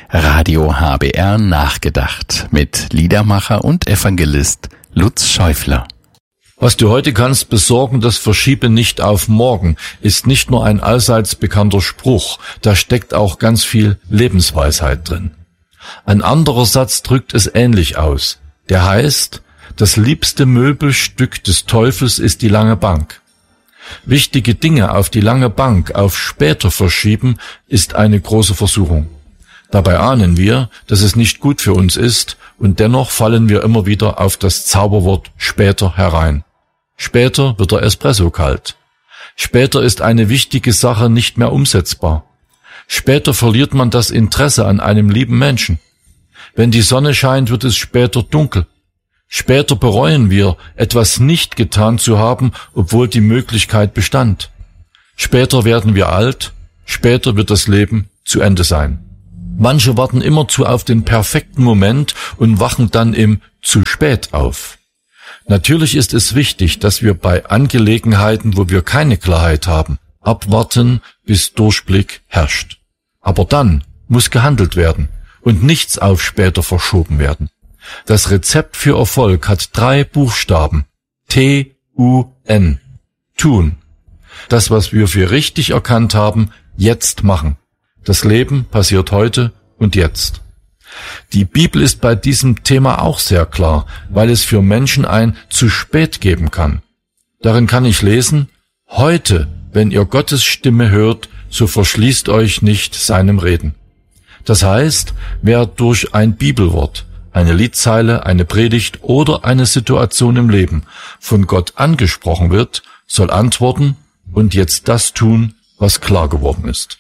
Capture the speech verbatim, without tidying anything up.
Radio H B R nachgedacht mit Liedermacher und Evangelist Lutz Schäufler. Was du heute kannst besorgen, das verschiebe nicht auf morgen, ist nicht nur ein allseits bekannter Spruch, da steckt auch ganz viel Lebensweisheit drin. Ein anderer Satz drückt es ähnlich aus. Der heißt, das liebste Möbelstück des Teufels ist die lange Bank. Wichtige Dinge auf die lange Bank, auf später verschieben, ist eine große Versuchung. Dabei ahnen wir, dass es nicht gut für uns ist, und dennoch fallen wir immer wieder auf das Zauberwort später herein. Später wird der Espresso kalt. Später ist eine wichtige Sache nicht mehr umsetzbar. Später verliert man das Interesse an einem lieben Menschen. Wenn die Sonne scheint, wird es später dunkel. Später bereuen wir, etwas nicht getan zu haben, obwohl die Möglichkeit bestand. Später werden wir alt, später wird das Leben zu Ende sein. Manche warten immerzu auf den perfekten Moment und wachen dann im zu spät auf. Natürlich ist es wichtig, dass wir bei Angelegenheiten, wo wir keine Klarheit haben, abwarten, bis Durchblick herrscht. Aber dann muss gehandelt werden und nichts auf später verschoben werden. Das Rezept für Erfolg hat drei Buchstaben. T U N. Tun. Das, was wir für richtig erkannt haben, jetzt machen. Das Leben passiert heute und jetzt. Die Bibel ist bei diesem Thema auch sehr klar, weil es für Menschen ein zu spät geben kann. Darin kann ich lesen, heute, wenn ihr Gottes Stimme hört, so verschließt euch nicht seinem Reden. Das heißt, wer durch ein Bibelwort, eine Liedzeile, eine Predigt oder eine Situation im Leben von Gott angesprochen wird, soll antworten und jetzt das tun, was klar geworden ist.